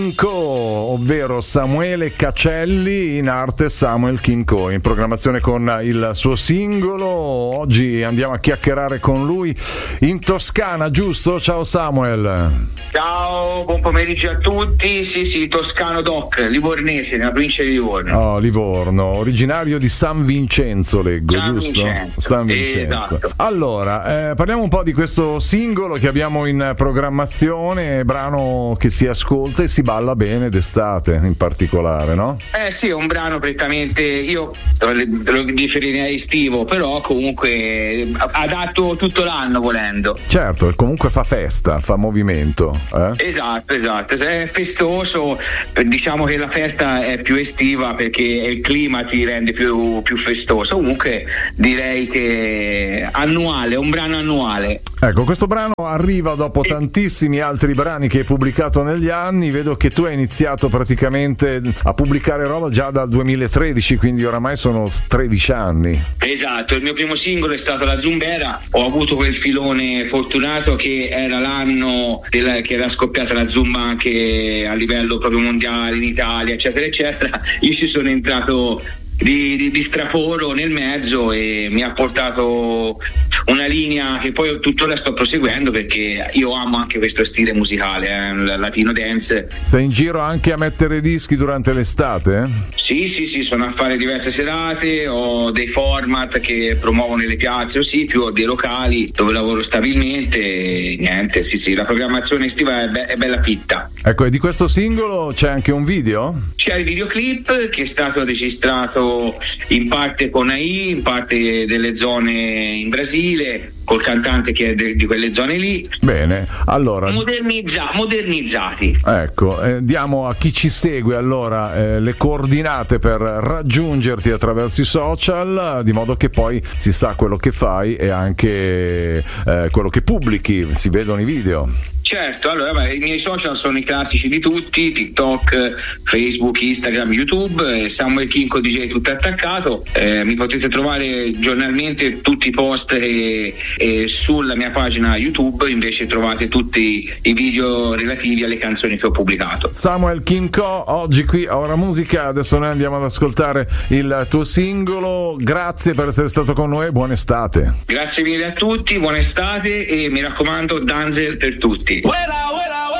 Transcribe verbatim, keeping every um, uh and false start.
Kinco, ovvero Samuele Cacelli, in arte Samuel Kinco, in programmazione con il suo singolo. Oggi andiamo a chiacchierare con lui in Toscana, giusto? Ciao Samuel. Ciao, buon pomeriggio a tutti. Sì, sì, toscano doc, livornese, nella provincia di Livorno. Oh, Livorno, originario di San Vincenzo, leggo, San giusto? Vincenzo. San Vincenzo. Esatto. Allora, eh, parliamo un po' di questo singolo che abbiamo in programmazione, brano che si ascolta e si balla bene d'estate in particolare, no? Eh sì, è un brano prettamente, io lo definirei estivo, però comunque adatto tutto l'anno volendo. Certo, comunque fa festa, fa movimento. Eh? Esatto, esatto, è festoso, diciamo che la festa è più estiva perché il clima ti rende più, più festoso, comunque direi che annuale, un brano annuale. Ecco, questo brano arriva dopo tantissimi altri brani che hai pubblicato negli anni. Vedo che tu hai iniziato praticamente a pubblicare roba già dal duemilatredici, quindi oramai sono tredici anni. Esatto, il mio primo singolo è stato La Zumbera. Ho avuto quel filone fortunato che era l'anno della, che era scoppiata la Zumba anche a livello proprio mondiale in Italia, eccetera eccetera. Io ci sono entrato Di, di, di straforo nel mezzo e mi ha portato una linea che poi tuttora sto proseguendo perché io amo anche questo stile musicale, eh, latino dance. Sei in giro anche a mettere dischi durante l'estate? Sì, sì, sì, sono a fare diverse serate, ho dei format che promuovo nelle piazze o sì, più ho dei locali dove lavoro stabilmente e niente, sì, sì, la programmazione estiva è, be- è bella fitta. Ecco, e di questo singolo c'è anche un video? C'è il videoclip che è stato registrato in parte con A I, in parte delle zone in Brasile, col cantante che è de- di quelle zone lì. Bene, allora Modernizza- modernizzati. Ecco, eh, diamo a chi ci segue allora eh, le coordinate per raggiungerti attraverso i social, di modo che poi si sa quello che fai e anche eh, quello che pubblichi, si vedono i video. Certo, allora beh, i miei social sono i classici di tutti, TikTok, Facebook, Instagram, YouTube, eh, Samuel Kinco D J tutto attaccato, eh, mi potete trovare giornalmente tutti i post e, e sulla mia pagina YouTube invece trovate tutti i video relativi alle canzoni che ho pubblicato. Samuel Kinco, oggi qui a Ora Musica, adesso noi andiamo ad ascoltare il tuo singolo, grazie per essere stato con noi, buona estate. Grazie mille a tutti, buona estate e mi raccomando Danzel per tutti. Vuela, vuela.